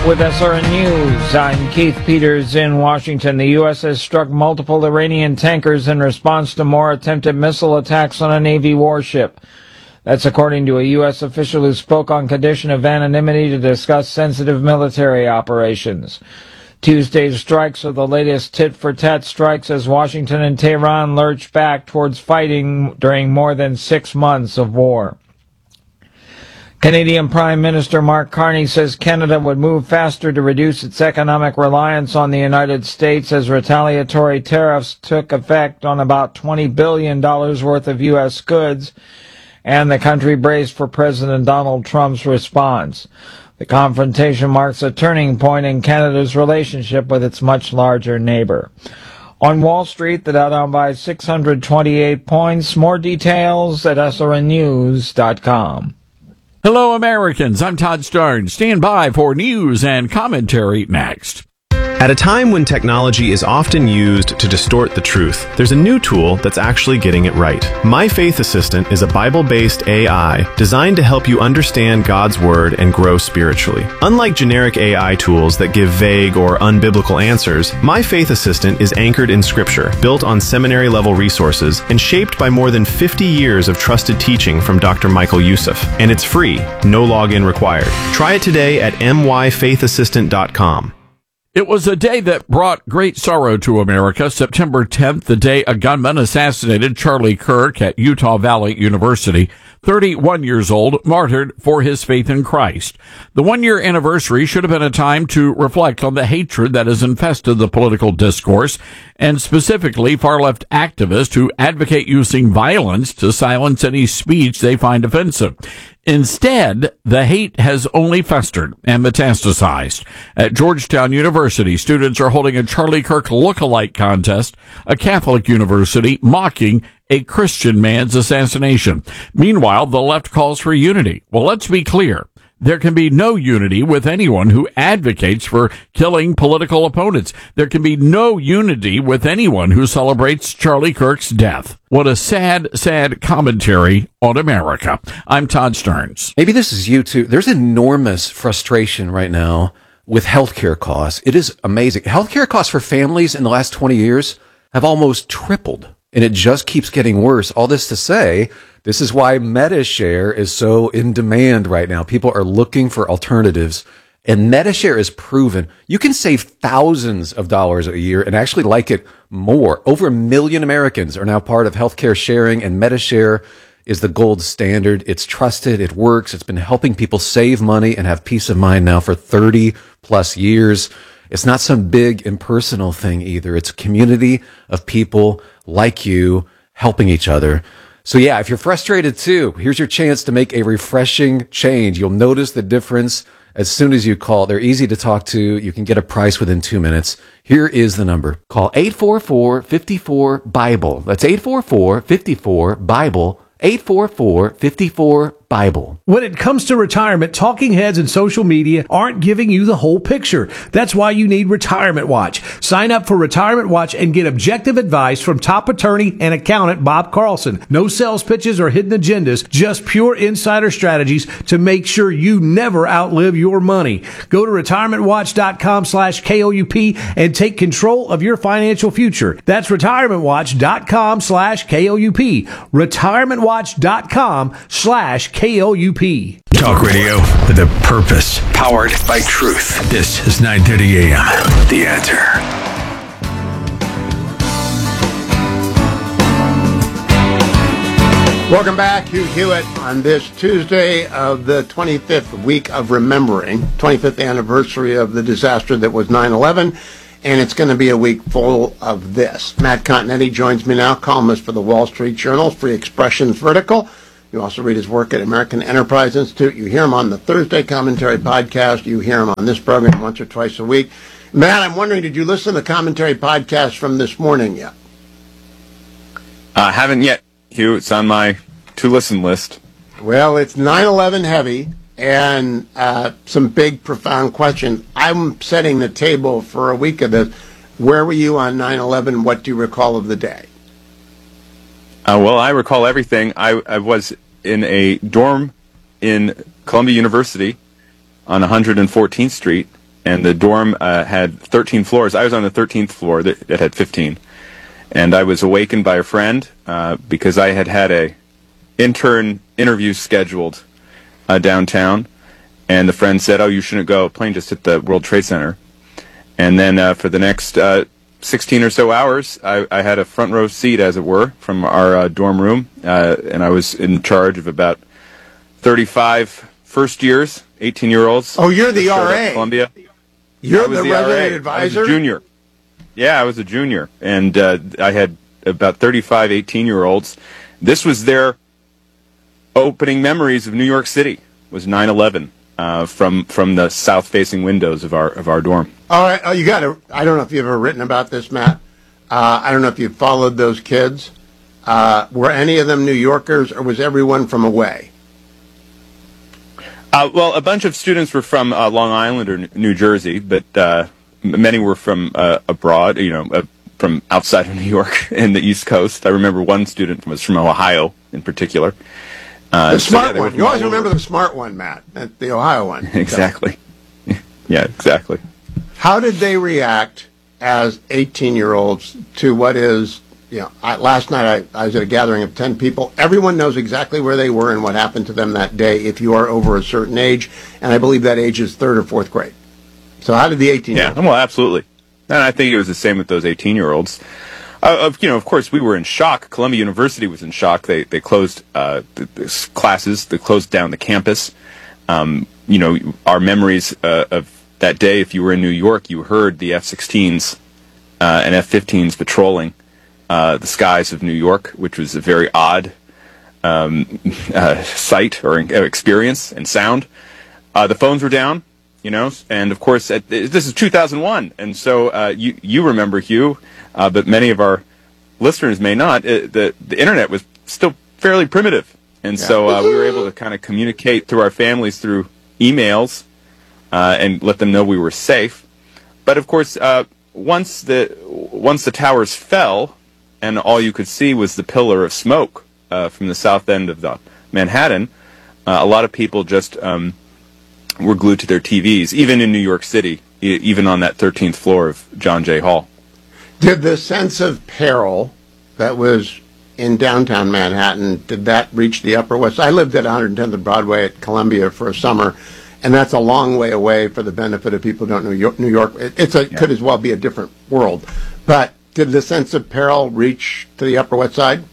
With SRN News, I'm Keith Peters in Washington. The U.S. has struck multiple Iranian tankers in response to more attempted missile attacks on a Navy warship. That's according to a U.S. official who spoke on condition of anonymity to discuss sensitive military operations. Tuesday's strikes are the latest tit-for-tat strikes as Washington and Tehran lurch back towards fighting during more than 6 months of war. Canadian Prime Minister Mark Carney says Canada would move faster to reduce its economic reliance on the United States as retaliatory tariffs took effect on about $20 billion worth of U.S. goods, and the country braced for President Donald Trump's response. The confrontation marks a turning point in Canada's relationship with its much larger neighbor. On Wall Street, the Dow down by 628 points. More details at srnnews.com. Hello, Americans. I'm Todd Starnes. Stand by for news and commentary next. At a time when technology is often used to distort the truth, there's a new tool that's actually getting it right. My Faith Assistant is a Bible-based AI designed to help you understand God's Word and grow spiritually. Unlike generic AI tools that give vague or unbiblical answers, My Faith Assistant is anchored in Scripture, built on seminary-level resources, and shaped by more than 50 years of trusted teaching from Dr. Michael Youssef. And it's free, no login required. Try it today at myfaithassistant.com. It was a day that brought great sorrow to America. September 10th, the day a gunman assassinated Charlie Kirk at Utah Valley University, 31 years old, martyred for his faith in Christ. The one-year anniversary should have been a time to reflect on the hatred that has infested the political discourse, and specifically far-left activists who advocate using violence to silence any speech they find offensive. Instead, the hate has only festered and metastasized. At Georgetown University, students are holding a Charlie Kirk look-alike contest, a Catholic university mocking a Christian man's assassination. Meanwhile, the left calls for unity. Well, let's be clear. There can be no unity with anyone who advocates for killing political opponents. There can be no unity with anyone who celebrates Charlie Kirk's death. What a sad, sad commentary on America. I'm Todd Starnes. Maybe this is you too. There's enormous frustration right now with healthcare costs. It is amazing. Healthcare costs for families in the last 20 years have almost tripled, and it just keeps getting worse. All this to say, this is why MediShare is so in demand right now. People are looking for alternatives, and MediShare is proven. You can save thousands of dollars a year and actually like it more. Over 1 million Americans are now part of healthcare sharing, and MediShare is the gold standard. It's trusted. It works. It's been helping people save money and have peace of mind now for 30 plus years. It's not some big impersonal thing either. It's a community of people like you helping each other. So yeah, if you're frustrated too, here's your chance to make a refreshing change. You'll notice the difference as soon as you call. They're easy to talk to. You can get a price within 2 minutes. Here is the number. Call 844-54-BIBLE. That's 844-54-BIBLE. 844-54-BIBLE. When it comes to retirement, talking heads and social media aren't giving you the whole picture. That's why you need Retirement Watch. Sign up for Retirement Watch and get objective advice from top attorney and accountant Bob Carlson. No sales pitches or hidden agendas, just pure insider strategies to make sure you never outlive your money. Go to retirementwatch.com/KOUP and take control of your financial future. That's retirementwatch.com/KOUP. retirementwatch.com/KOUP. Talk radio with a purpose, powered by truth. This is 9:30 a.m. The Answer. Welcome back, Hugh Hewitt, on this Tuesday of the 25th week of remembering, 25th anniversary of the disaster that was 9/11, and it's going to be a week full of this. Matt Continetti joins me now, columnist for the Wall Street Journal, Free Expressions Vertical. You also read his work at American Enterprise Institute. You hear him on the Thursday Commentary podcast. You hear him on this program once or twice a week. Matt, I'm wondering, did you listen to the Commentary podcast from this morning yet? I haven't yet, Hugh. It's on my to-listen list. Well, it's 9/11 heavy and some big, profound questions. I'm setting the table for a week of this. Where were you on 9/11? What do you recall of the day? Well, I recall everything. I was in a dorm in Columbia University on 114th Street, and the dorm had 13 floors. I was on the 13th floor that had 15, and I was awakened by a friend because I had a intern interview scheduled downtown, and the friend said, "Oh, you shouldn't go. A plane just hit the World Trade Center." And then for the next 16 or so hours, I had a front row seat, as it were, from our dorm room, and I was in charge of about 35 first years, 18-year-olds. Oh, you're the RA. Columbia. You're I was the resident RA. advisor? I was a junior. Yeah, I was a junior, and I had about 35 18-year-olds. This was their opening memories of New York City, was 9/11. From the south-facing windows of our dorm. All right. Oh, you got to. I don't know if you've ever written about this, Matt. I don't know if you followed those kids. Were any of them New Yorkers, or was everyone from away? Well, a bunch of students were from Long Island or New Jersey, but many were from abroad. From outside of New York and the East Coast. I remember one student was from Ohio, in particular. The smart one. You always remember the smart one, Matt, the Ohio one. Exactly. Yeah, exactly. How did they react as 18-year-olds to what is, last night I was at a gathering of 10 people. Everyone knows exactly where they were and what happened to them that day if you are over a certain age, and I believe that age is 3rd or 4th grade. So how did the 18-year-olds? Yeah, well, absolutely. And I think it was the same with those 18-year-olds. Of course, we were in shock. Columbia University was in shock. They closed the classes. They closed down the campus. Our memories of that day, if you were in New York, you heard the F-16s and F-15s patrolling the skies of New York, which was a very odd sight or experience and sound. The phones were down, and of course, this is 2001, and so you remember, Hugh, but many of our listeners may not. The internet was still fairly primitive, and so we were able to kind of communicate through our families through emails and let them know we were safe. But of course, once the towers fell, and all you could see was the pillar of smoke from the south end of the Manhattan, a lot of people just were glued to their TVs, even in New York City, even on that 13th floor of John Jay Hall. Did the sense of peril that was in downtown Manhattan, did that reach the Upper West? I lived at 110th and Broadway at Columbia for a summer, and that's a long way away for the benefit of people who don't know New York. Could as well be a different world. But did the sense of peril reach to the Upper West Side?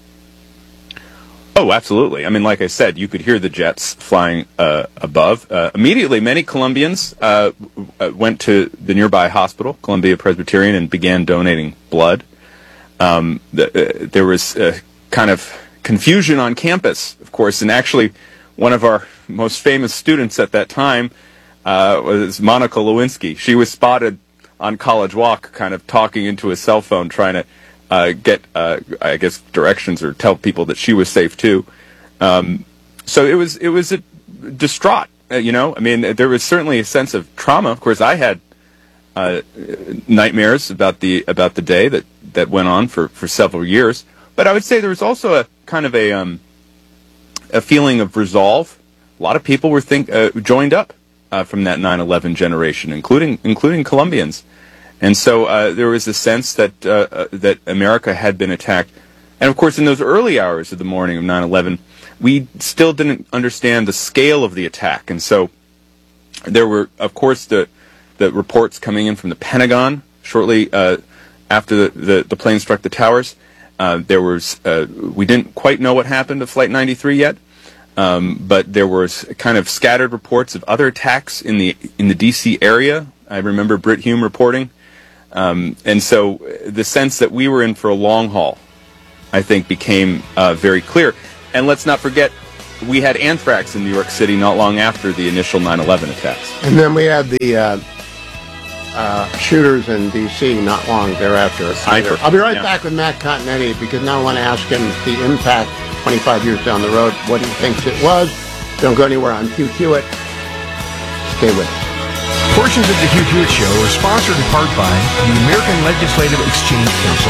Oh, absolutely. I mean, like I said, you could hear the jets flying above. Immediately, many Columbians went to the nearby hospital, Columbia Presbyterian, and began donating blood. There was kind of confusion on campus, of course, and actually one of our most famous students at that time was Monica Lewinsky. She was spotted on College Walk kind of talking into a cell phone, trying to get, I guess, directions or tell people that she was safe too. So it was a distraught, I mean, there was certainly a sense of trauma. Of course, I had nightmares about the day that went on for several years. But I would say there was also a kind of a feeling of resolve. A lot of people were joined up from that 9/11 generation, including Columbians. And so there was a sense that that America had been attacked. And, of course, in those early hours of the morning of 9/11, we still didn't understand the scale of the attack. And so there were, of course, the reports coming in from the Pentagon shortly after the plane struck the towers. We didn't quite know what happened to Flight 93 yet, but there was kind of scattered reports of other attacks in the D.C. area. I remember Brit Hume reporting. And so the sense that we were in for a long haul, I think, became very clear. And let's not forget, we had anthrax in New York City not long after the initial 9/11 attacks. And then we had the shooters in D.C. not long thereafter. Sniper. I'll be right back with Matt Continetti, because now I want to ask him the impact 25 years down the road, what he thinks it was. Don't go anywhere. I'm Hugh Hewitt. Stay with us. Portions of the Hugh Hewitt Show are sponsored in part by the American Legislative Exchange Council.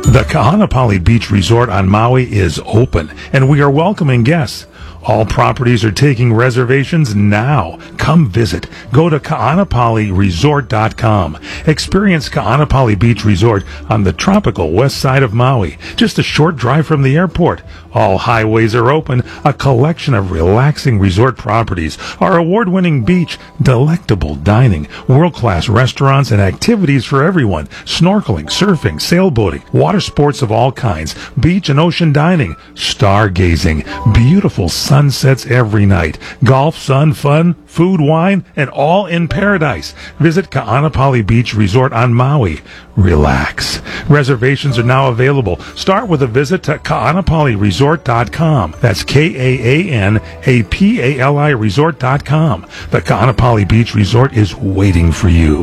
The Kahanapali Beach Resort on Maui is open, and we are welcoming guests. All properties are taking reservations now. Come visit. Go to kahanapaliresort.com. Experience Kahanapali Beach Resort on the tropical west side of Maui, just a short drive from the airport. All highways are open, a collection of relaxing resort properties, our award-winning beach, delectable dining, world-class restaurants and activities for everyone, snorkeling, surfing, sailboating, water sports of all kinds, beach and ocean dining, stargazing, beautiful sunsets every night, golf, sun, fun, food, wine, and all in paradise. Visit Kahanapali Beach Resort on Maui. Relax. Reservations are now available. Start with a visit to kahanapaliresort.com. That's Kahanapali resort.com. The Kahanapali Beach Resort is waiting for you.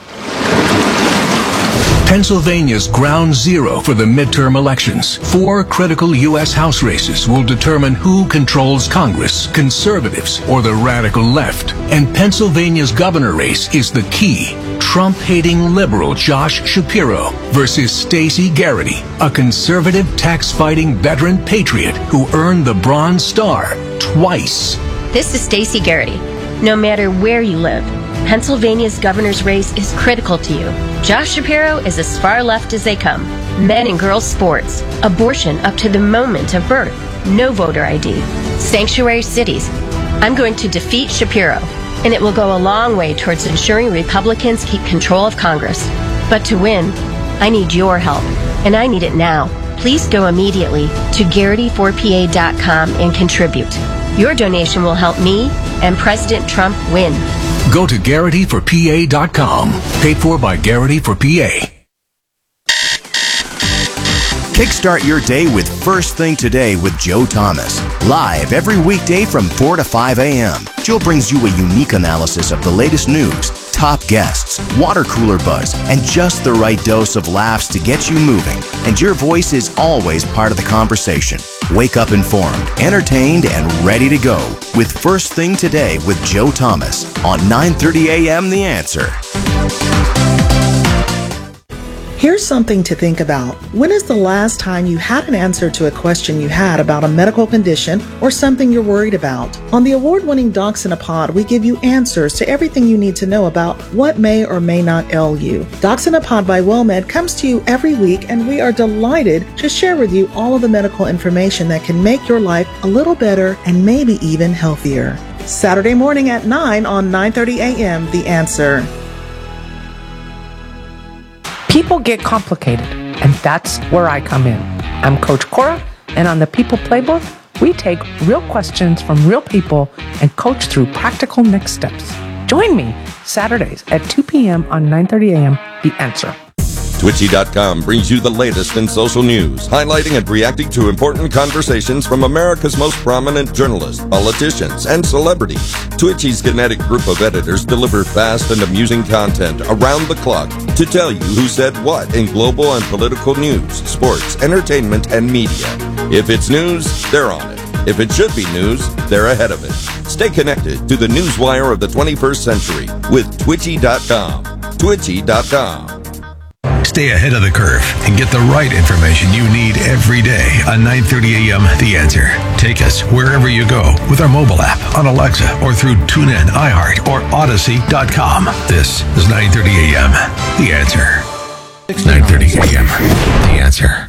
Pennsylvania's ground zero for the midterm elections. 4 critical U.S. House races will determine who controls Congress, conservatives or the radical left. And Pennsylvania's governor race is the key. Trump-hating liberal Josh Shapiro versus Stacey Garrity, a conservative tax-fighting veteran patriot who earned the Bronze Star twice. This is Stacey Garrity. No matter where you live, Pennsylvania's governor's race is critical to you. Josh Shapiro is as far left as they come. Men and girls sports, abortion up to the moment of birth, no voter ID, sanctuary cities. I'm going to defeat Shapiro, and it will go a long way towards ensuring Republicans keep control of Congress. But to win, I need your help, and I need it now. Please go immediately to Garrity4PA.com and contribute. Your donation will help me and President Trump win. Go to Garrity4PA.com. Paid for by Garrity for PA. Kickstart your day with First Thing Today with Joe Thomas. Live every weekday from 4 to 5 a.m. Joe brings you a unique analysis of the latest news, top guests, water cooler buzz, and just the right dose of laughs to get you moving. And your voice is always part of the conversation. Wake up informed, entertained, and ready to go with First Thing Today with Joe Thomas on 9:30 a.m. The Answer. Here's something to think about. When is the last time you had an answer to a question you had about a medical condition or something you're worried about? On the award-winning Docs in a Pod, we give you answers to everything you need to know about what may or may not ail you. Docs in a Pod by WellMed comes to you every week, and we are delighted to share with you all of the medical information that can make your life a little better and maybe even healthier. Saturday morning at 9 on 9:30 a.m. The Answer. People get complicated, and that's where I come in. I'm Coach Cora, and on the People Playbook, we take real questions from real people and coach through practical next steps. Join me Saturdays at 2 p.m. on 9:30 a.m. The Answer. Twitchy.com brings you the latest in social news, highlighting and reacting to important conversations from America's most prominent journalists, politicians, and celebrities. Twitchy's kinetic group of editors deliver fast and amusing content around the clock to tell you who said what in global and political news, sports, entertainment, and media. If it's news, they're on it. If it should be news, they're ahead of it. Stay connected to the newswire of the 21st century with Twitchy.com. Twitchy.com. Stay ahead of the curve and get the right information you need every day on 9:30 a.m. The Answer. Take us wherever you go with our mobile app on Alexa or through TuneIn, iHeart, or Odyssey.com. This is 9:30 a.m. The Answer. 9:30 a.m. The Answer.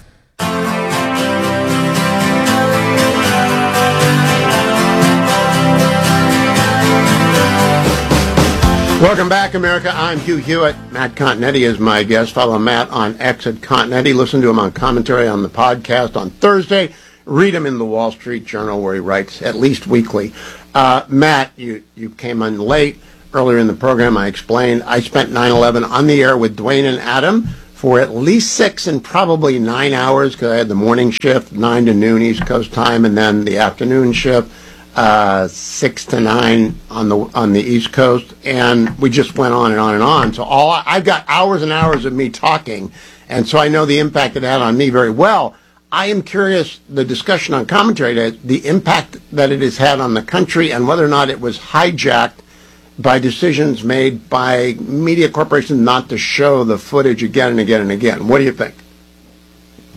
Welcome back, America. I'm Hugh Hewitt. Matt Continetti is my guest. Follow Matt on X at Continetti. Listen to him on commentary on the podcast on Thursday. Read him in the Wall Street Journal, where he writes at least weekly. Matt, you came in late. Earlier in the program, I explained I spent 9/11 on the air with Dwayne and Adam for at least 6 and probably 9 hours, because I had the morning shift, 9 to noon East Coast time, and then the afternoon shift. 6 to 9 on the East Coast, and we just went on and on and on. So I've got hours and hours of me talking, and so I know the impact it had on me very well. I am curious, the discussion on commentary, the impact that it has had on the country, and whether or not it was hijacked by decisions made by media corporations not to show the footage again and again and again. What do you think?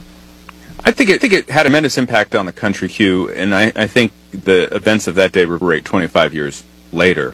I think it had a tremendous impact on the country, Hugh, and I think the events of that day were great 25 years later.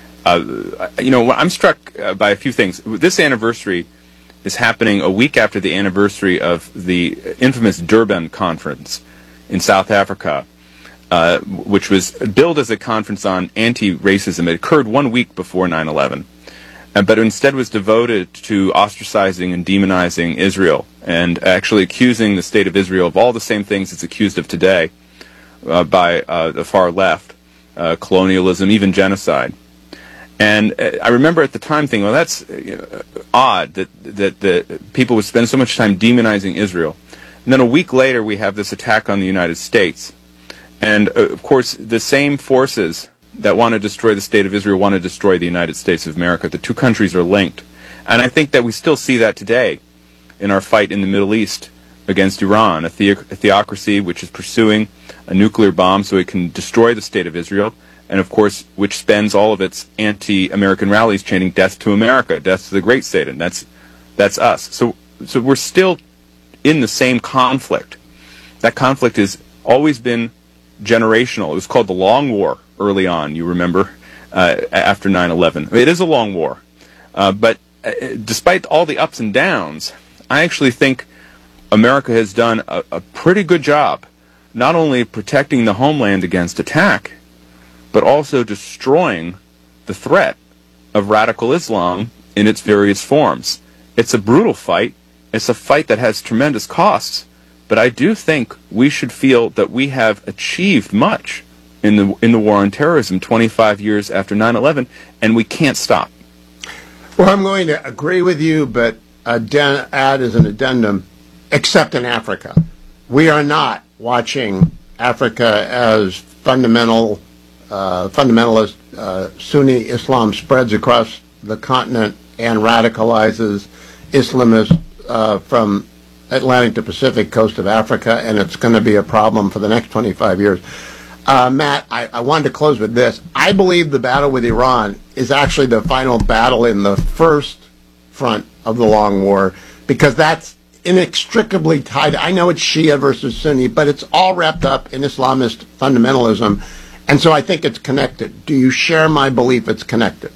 I'm struck by a few things. This anniversary is happening a week after the anniversary of the infamous Durban Conference in South Africa, which was billed as a conference on anti-racism. It occurred 1 week before 9/11. But instead was devoted to ostracizing and demonizing Israel and actually accusing the state of Israel of all the same things it's accused of today by the far left, colonialism, even genocide. And I remember at the time thinking, well, that's odd that people would spend so much time demonizing Israel. And then a week later, we have this attack on the United States. And, of course, the same forces that want to destroy the state of Israel want to destroy the United States of America. The two countries are linked. And I think that we still see that today in our fight in the Middle East against Iran, a theocracy which is pursuing a nuclear bomb so it can destroy the state of Israel, and of course, which spends all of its anti-American rallies chanting death to America, death to the great Satan. That's us. So we're still in the same conflict. That conflict has always been generational. It was called the Long War early on, you remember, after 9/11. It is a long war. But despite all the ups and downs, I actually think America has done a pretty good job, not only protecting the homeland against attack, but also destroying the threat of radical Islam in its various forms. It's a brutal fight. It's a fight that has tremendous costs. But I do think we should feel that we have achieved much in the war on terrorism 25 years after 9/11, and we can't stop. Well, I'm going to agree with you, but add as an addendum, except in Africa. We are not watching Africa as fundamentalist Sunni Islam spreads across the continent and radicalizes Islamists from Atlantic to Pacific coast of Africa, and it's going to be a problem for the next 25 years. Matt, I wanted to close with this. I believe the battle with Iran is actually the final battle in the first front of the long war, because that's inextricably tied. I know it's Shia versus Sunni, but it's all wrapped up in Islamist fundamentalism, and so I think it's connected. Do you share my belief it's connected?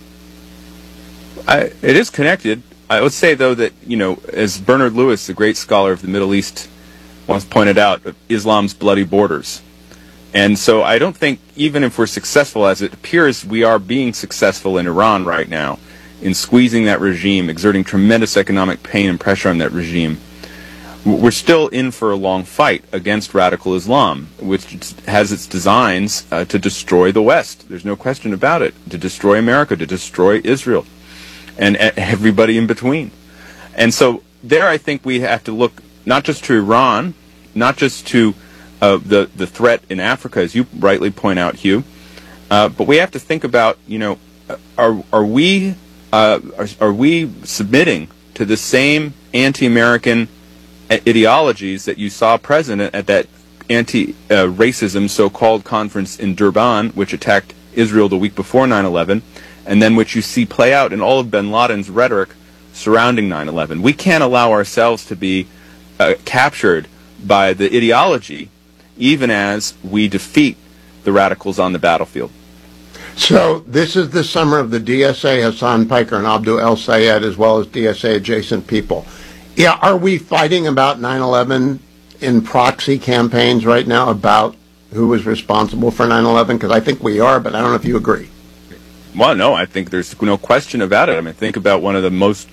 It is connected. I would say, though, that, as Bernard Lewis, the great scholar of the Middle East, once pointed out, Islam's bloody borders. And so I don't think, even if we're successful, as it appears we are being successful in Iran right now, in squeezing that regime, exerting tremendous economic pain and pressure on that regime, we're still in for a long fight against radical Islam, which has its designs to destroy the West. There's no question about it. To destroy America, to destroy Israel, and everybody in between. And so there I think we have to look not just to Iran, not just to the threat in Africa, as you rightly point out, Hugh, but we have to think about, are we submitting to the same anti-American ideologies that you saw present at that anti-racism so-called conference in Durban, which attacked Israel the week before 9/11, and then which you see play out in all of bin Laden's rhetoric surrounding 9/11. We can't allow ourselves to be captured by the ideology, even as we defeat the radicals on the battlefield. So this is the summer of the DSA, Hassan Piker and Abdul El Sayed, as well as DSA adjacent people. Yeah, are we fighting about 9/11 in proxy campaigns right now about who was responsible for 9/11? Because I think we are, but I don't know if you agree. Well, no, I think there's no question about it. I mean, think about one of the most,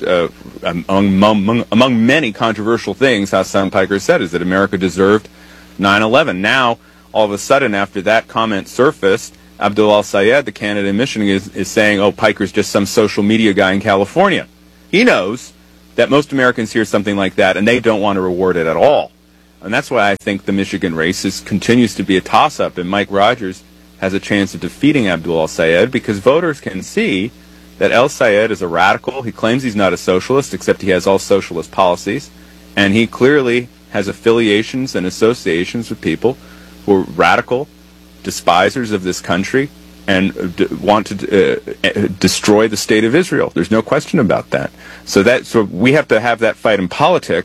among many controversial things Hassan Piker said, is that America deserved 9/11. Now, all of a sudden, after that comment surfaced, Abdul El Sayed, the candidate in Michigan, is saying, oh, Piker's just some social media guy in California. He knows that most Americans hear something like that, and they don't want to reward it at all. And that's why I think the Michigan race continues to be a toss-up, and Mike Rogers has a chance of defeating Abdul El Sayed, because voters can see that El Sayed is a radical. He claims he's not a socialist, except he has all socialist policies, and he clearly has affiliations and associations with people who are radical, despisers of this country, and want to destroy the state of Israel. There's no question about that. So we have to have that fight in politics,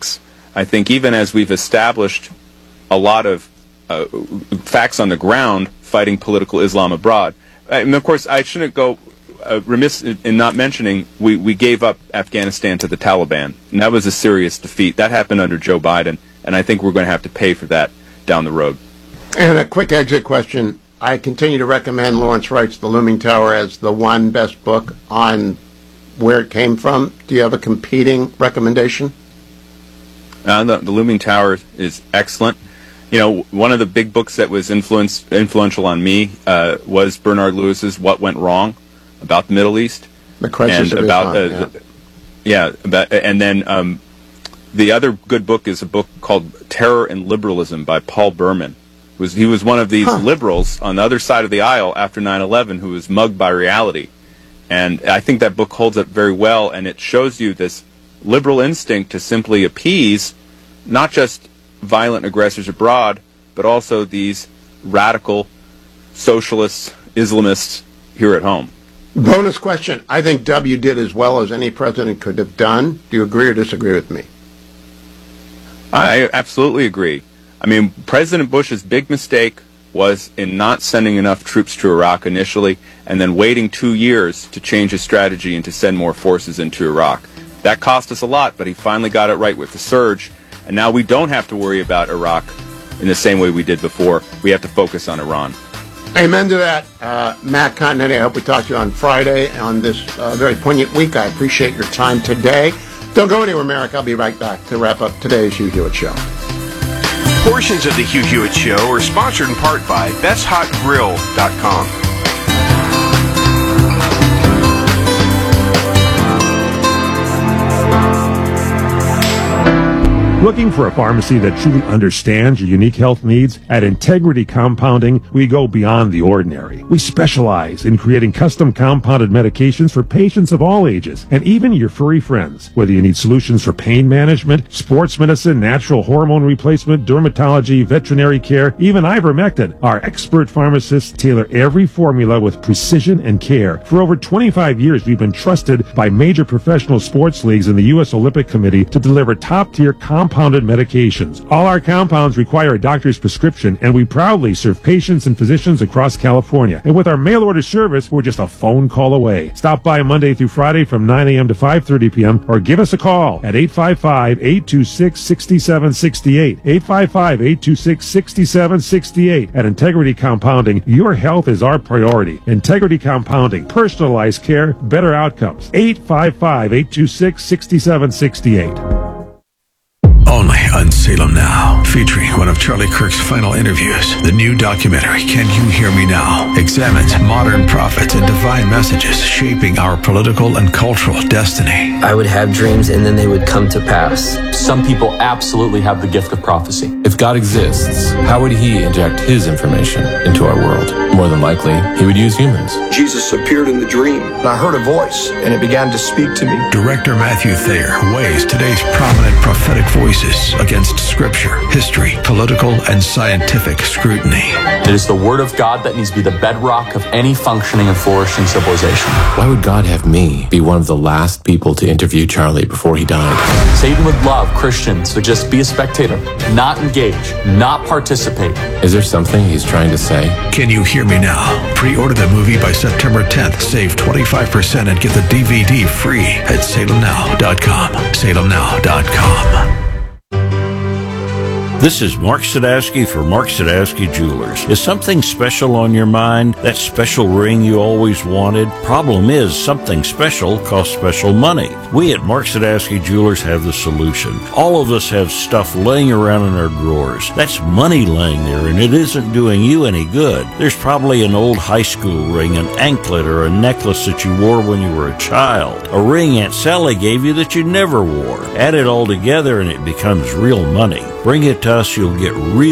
I think even as we've established a lot of facts on the ground fighting political Islam abroad, and of course I shouldn't go remiss in not mentioning we gave up Afghanistan to the Taliban, and that was a serious defeat. That happened under Joe Biden, and I think we're going to have to pay for that down the road. And a quick exit question. I continue to recommend Lawrence Wright's The Looming Tower as the one best book on where it came from. Do you have a competing recommendation? The Looming Tower is excellent. You know, one of the big books that was influential on me was Bernard Lewis's What Went Wrong, about the Middle East. The Crisis and of about Islam, and then the other good book is a book called Terror and Liberalism by Paul Berman. He was one of these liberals on the other side of the aisle after 9/11 who was mugged by reality. And I think that book holds up very well, and it shows you this liberal instinct to simply appease not just violent aggressors abroad, but also these radical socialists, Islamists here at home. Bonus question. I think W did as well as any president could have done. Do you agree or disagree with me? I absolutely agree. I mean, President Bush's big mistake was in not sending enough troops to Iraq initially and then waiting 2 years to change his strategy and to send more forces into Iraq. That cost us a lot, but he finally got it right with the surge, and now we don't have to worry about Iraq in the same way we did before. We have to focus on Iran. Amen to that. Matt Continetti, I hope we talk to you on Friday on this very poignant week. I appreciate your time today. Don't go anywhere, Merrick. I'll be right back to wrap up today's Hugh Hewitt Show. Portions of the Hugh Hewitt Show are sponsored in part by BestHotGrill.com. Looking for a pharmacy that truly understands your unique health needs? At Integrity Compounding, we go beyond the ordinary. We specialize in creating custom compounded medications for patients of all ages, and even your furry friends. Whether you need solutions for pain management, sports medicine, natural hormone replacement, dermatology, veterinary care, even ivermectin, our expert pharmacists tailor every formula with precision and care. For over 25 years, we've been trusted by major professional sports leagues and the U.S. Olympic Committee to deliver top-tier compounded medications. All our compounds require a doctor's prescription, and we proudly serve patients and physicians across California. And with our mail order service, we're just a phone call away. Stop by Monday through Friday from 9 a.m. to 5:30 p.m. or give us a call at 855-826-6768. 855-826-6768. At Integrity Compounding, your health is our priority. Integrity Compounding, personalized care, better outcomes. 855-826-6768. Only on Salem Now, featuring one of Charlie Kirk's final interviews. The new documentary, Can You Hear Me Now?, examines modern prophets and divine messages shaping our political and cultural destiny. I would have dreams and then they would come to pass. Some people absolutely have the gift of prophecy. If God exists, how would he inject his information into our world? More than likely, he would use humans. Jesus appeared in the dream, and I heard a voice, and it began to speak to me. Director Matthew Thayer weighs today's prominent prophetic voices against scripture, history, political, and scientific scrutiny. It is the Word of God that needs to be the bedrock of any functioning and flourishing civilization. Why would God have me be one of the last people to interview Charlie before he died? Satan would love Christians to just be a spectator, not engage, not participate. Is there something he's trying to say? Can You Hear Me Now? Pre-order the movie by September 10th. Save 25% and get the DVD free at salemnow.com. salemnow.com. This is Mark Sadowski for Mark Sadowski Jewelers. Is something special on your mind? That special ring you always wanted? Problem is, something special costs special money. We at Mark Sadowski Jewelers have the solution. All of us have stuff laying around in our drawers. That's money laying there, and it isn't doing you any good. There's probably an old high school ring, an anklet, or a necklace that you wore when you were a child. A ring Aunt Sally gave you that you never wore. Add it all together and it becomes real money. Bring it to us, you'll get real